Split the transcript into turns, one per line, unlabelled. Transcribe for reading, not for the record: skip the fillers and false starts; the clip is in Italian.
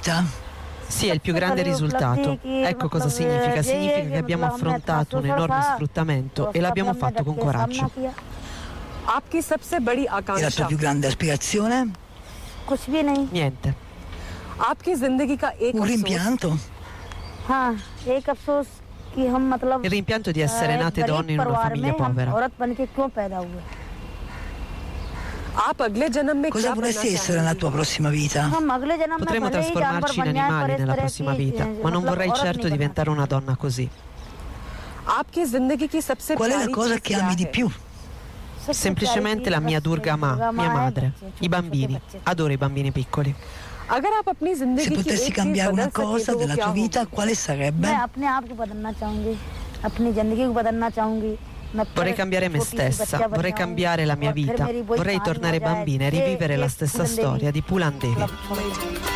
Sì, è il più grande risultato. Ecco cosa significa. Significa che abbiamo affrontato un enorme sfruttamento e l'abbiamo fatto con coraggio.
E la tua più grande aspirazione?
Niente.
Un rimpianto?
Il rimpianto di essere nate donne in una famiglia povera.
Cosa vorresti essere nella tua prossima vita?
Potremmo trasformarci in animali nella prossima vita, ma non vorrei certo diventare una donna così.
Qual è la cosa che ami di più?
Semplicemente la mia Durga Ma, mia madre. I bambini. Adoro i bambini piccoli.
Se potessi cambiare una cosa della tua vita, quale sarebbe?
Vorrei cambiare me stessa, vorrei cambiare la mia vita, vorrei tornare bambina e rivivere la stessa storia di Pulan Devi.